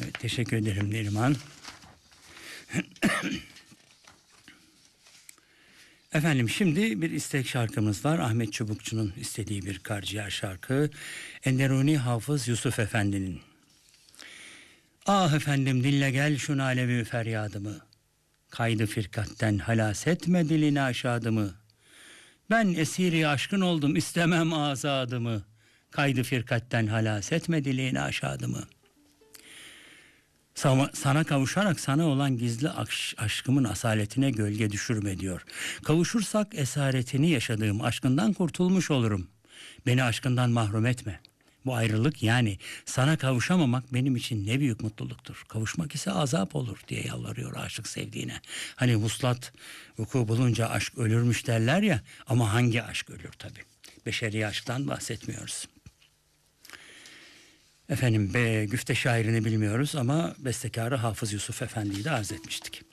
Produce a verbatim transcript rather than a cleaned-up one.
Evet, teşekkür ederim Neriman. Efendim, şimdi bir istek şarkımız var. Ahmet Çubukçu'nun istediği bir karaciğer şarkı. Enderuni Hafız Yusuf Efendi'nin. Ah efendim, dinle gel şu nalevi feryadımı. Kaydı firkatten halas etme dilini aşağıdımı. Ben esiri aşkın oldum, istemem azadımı. Kaydı firkatten halas etme dilini aşağıdımı. Sana kavuşarak sana olan gizli aşkımın asaletine gölge düşürme diyor. Kavuşursak esaretini yaşadığım aşkından kurtulmuş olurum. Beni aşkından mahrum etme. Bu ayrılık, yani sana kavuşamamak benim için ne büyük mutluluktur. Kavuşmak ise azap olur diye yalvarıyor aşık sevdiğine. Hani vuslat vuku bulunca aşk ölürmüş derler ya, ama hangi aşk ölür tabii. Beşeri aşktan bahsetmiyoruz. Efendim, be, güfte şairini bilmiyoruz ama bestekarı Hafız Yusuf Efendi'yi de arz etmiştik.